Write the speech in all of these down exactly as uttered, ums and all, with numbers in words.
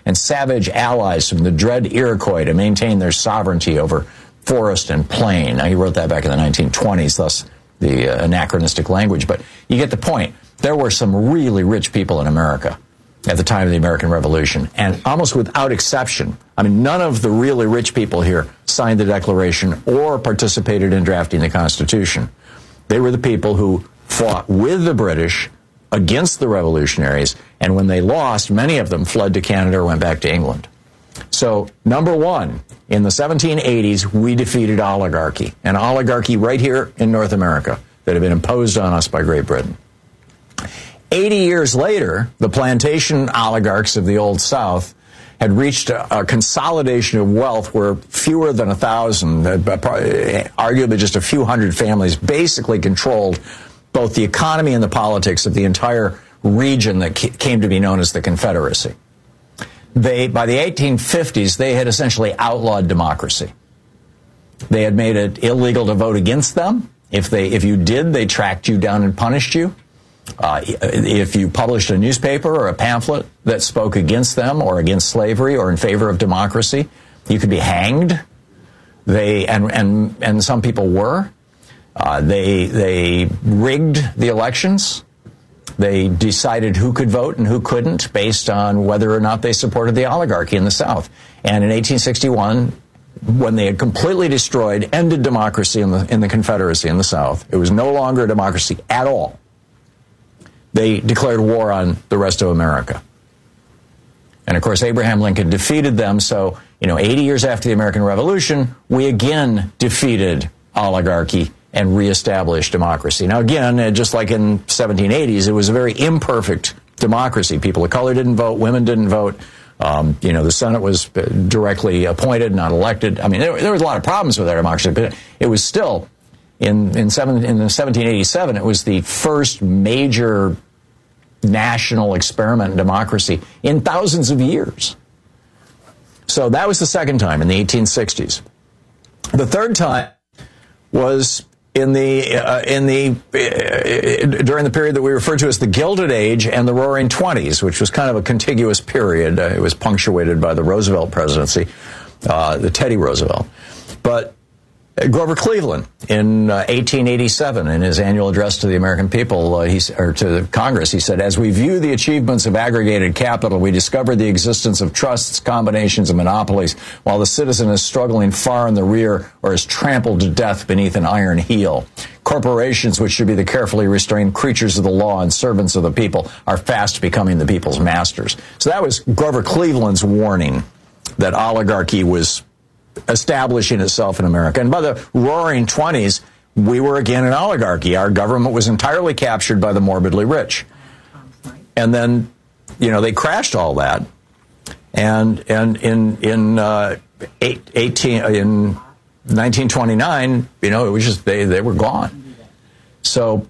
and savage allies from the dread Iroquois to maintain their sovereignty over forest and plain. Now, he wrote that back in the nineteen twenties, thus the uh, anachronistic language, but you get the point. There were some really rich people in America at the time of the American Revolution, and almost without exception, I mean, none of the really rich people here signed the Declaration or participated in drafting the Constitution. They were the people who fought with the British against the revolutionaries, and when they lost, many of them fled to Canada or went back to England. So, number one, in the seventeen eighties, we defeated oligarchy, an oligarchy right here in North America that had been imposed on us by Great Britain. eighty years later, the plantation oligarchs of the Old South had reached a, a consolidation of wealth where fewer than a thousand, uh, arguably just a few hundred families, basically controlled both the economy and the politics of the entire region that came to be known as the Confederacy. They, by the eighteen fifties, they had essentially outlawed democracy. They had made it illegal to vote against them. If they, if you did, they tracked you down and punished you. Uh, if you published a newspaper or a pamphlet that spoke against them or against slavery or in favor of democracy, you could be hanged. They and and and some people were. Uh, they they rigged the elections. They decided who could vote and who couldn't based on whether or not they supported the oligarchy in the South. And in eighteen sixty-one, when they had completely destroyed, ended democracy in the in the Confederacy in the South, it was no longer a democracy at all. They declared war on the rest of America. And, of course, Abraham Lincoln defeated them. So, you know, eighty years after the American Revolution, we again defeated oligarchy and reestablished democracy. Now, again, just like in seventeen eighties, it was a very imperfect democracy. People of color didn't vote. Women didn't vote. Um, you know, the Senate was directly appointed, not elected. I mean, there, there was a lot of problems with our democracy, but it was still... In in, seven, in seventeen eighty-seven, it was the first major national experiment in democracy in thousands of years. So that was the second time in the eighteen sixties. The third time was in the uh, in the uh, during the period that we refer to as the Gilded Age and the Roaring Twenties, which was kind of a contiguous period. Uh, it was punctuated by the Roosevelt presidency, uh, the Teddy Roosevelt, but. Grover Cleveland in uh, eighteen eighty-seven, in his annual address to the American people, uh, he, or to Congress, he said, "As we view the achievements of aggregated capital, we discover the existence of trusts, combinations, and monopolies, while the citizen is struggling far in the rear or is trampled to death beneath an iron heel. Corporations, which should be the carefully restrained creatures of the law and servants of the people, are fast becoming the people's masters." So that was Grover Cleveland's warning that oligarchy was establishing itself in America. And by the Roaring Twenties, we were again an oligarchy. Our government was entirely captured by the morbidly rich. And then, you know, they crashed all that. And and in in uh, eight, eighteen in nineteen twenty-nine, you know, it was just they they were gone. So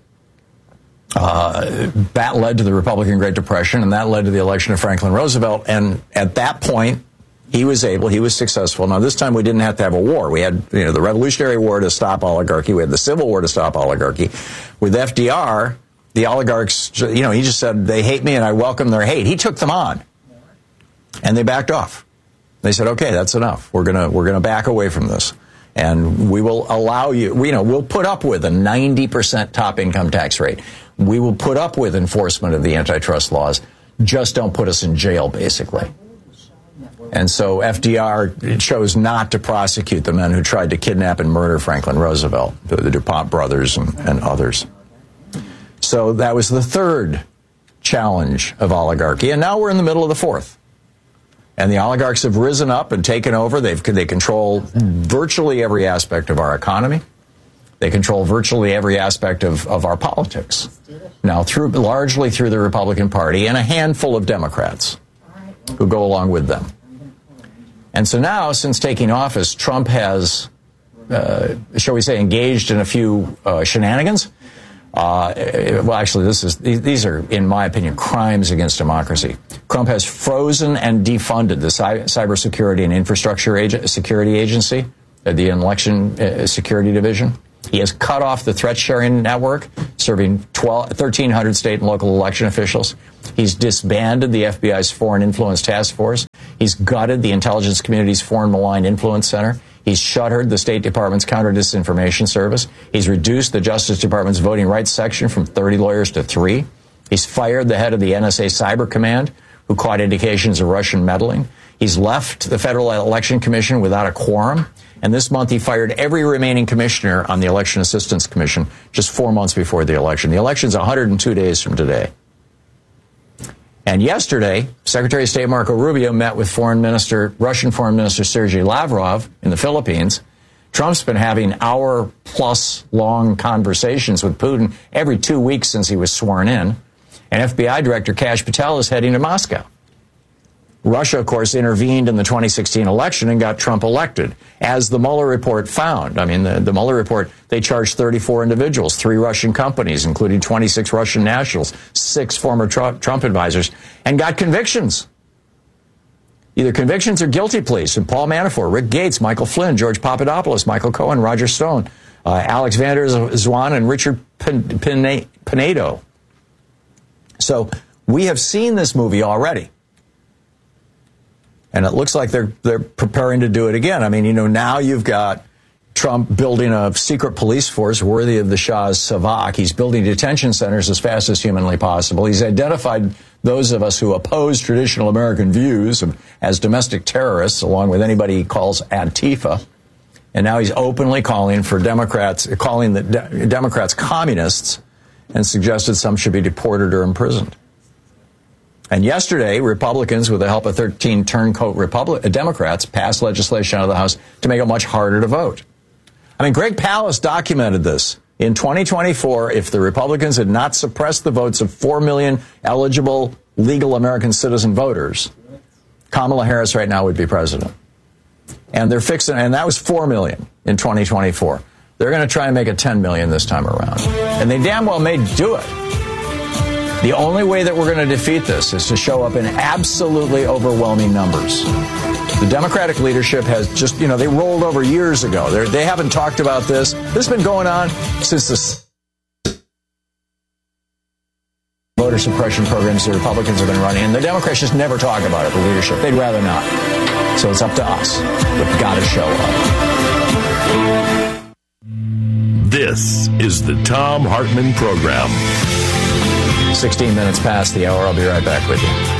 uh, that led to the Republican Great Depression, and that led to the election of Franklin Roosevelt. And at that point, he was able, he was successful. Now, this time we didn't have to have a war. We had, you know, the Revolutionary War to stop oligarchy. We had the Civil War to stop oligarchy. With F D R, the oligarchs, you know, he just said, they hate me and I welcome their hate. He took them on. And they backed off. They said, okay, that's enough. We're gonna, we're gonna back away from this. And we will allow you, you know, we'll put up with a ninety percent top income tax rate. We will put up with enforcement of the antitrust laws. Just don't put us in jail, basically. And so F D R chose not to prosecute the men who tried to kidnap and murder Franklin Roosevelt, the, the DuPont brothers and, and others. So that was the third challenge of oligarchy. And now we're in the middle of the fourth. And the oligarchs have risen up and taken over. They've, they control virtually every aspect of our economy. They control virtually every aspect of, of our politics. Now, through largely through the Republican Party and a handful of Democrats who go along with them. And so now, since taking office, Trump has, uh, shall we say, engaged in a few uh, shenanigans. Uh, well, actually, this is these are, in my opinion, crimes against democracy. Trump has frozen and defunded the Cy- Cybersecurity and Infrastructure Ag- Security Agency, uh, the Election uh, Security Division. He has cut off the threat sharing network, serving thirteen hundred state and local election officials. He's disbanded the F B I's Foreign Influence Task Force. He's gutted the intelligence community's Foreign Malign Influence Center. He's shuttered the State Department's Counter-Disinformation Service. He's reduced the Justice Department's Voting Rights Section from thirty lawyers to three. He's fired the head of the N S A Cyber Command, who caught indications of Russian meddling. He's left the Federal Election Commission without a quorum. And this month he fired every remaining commissioner on the Election Assistance Commission just four months before the election. The election's one hundred two days from today. And yesterday, Secretary of State Marco Rubio met with Foreign Minister, Russian Foreign Minister Sergei Lavrov in the Philippines. Trump's been having hour-plus-long conversations with Putin every two weeks since he was sworn in. And F B I Director Kash Patel is heading to Moscow. Russia, of course, intervened in the twenty sixteen election and got Trump elected, as the Mueller report found. I mean, the, the Mueller report, they charged thirty-four individuals, three Russian companies, including twenty-six Russian nationals, six former Trump, Trump advisors, and got convictions. Either convictions or guilty pleas from Paul Manafort, Rick Gates, Michael Flynn, George Papadopoulos, Michael Cohen, Roger Stone, uh, Alex Vander Zwan, and Richard Pinedo. So we have seen this movie already. And it looks like they're they're preparing to do it again. I mean, you know, now you've got Trump building a secret police force worthy of the Shah's Savak. He's building detention centers as fast as humanly possible. He's identified those of us who oppose traditional American views as domestic terrorists, along with anybody he calls Antifa. And now he's openly calling for Democrats, calling the de- Democrats communists, and suggested some should be deported or imprisoned. And yesterday, Republicans, with the help of thirteen turncoat Republic- Democrats, passed legislation out of the House to make it much harder to vote. I mean, Greg Palast documented this. In twenty twenty-four, if the Republicans had not suppressed the votes of four million eligible legal American citizen voters, Kamala Harris right now would be president. And they're fixing, and that was four million in twenty twenty-four. They're going to try and make it ten million this time around. And they damn well may do it. The only way that we're going to defeat this is to show up in absolutely overwhelming numbers. The Democratic leadership has just, you know, they rolled over years ago. They're, they haven't talked about this. This has been going on since the voter suppression programs the Republicans have been running. And the Democrats just never talk about it, the leadership. They'd rather not. So it's up to us. We've got to show up. This is the Thom Hartmann Program. sixteen minutes past the hour. I'll be right back with you.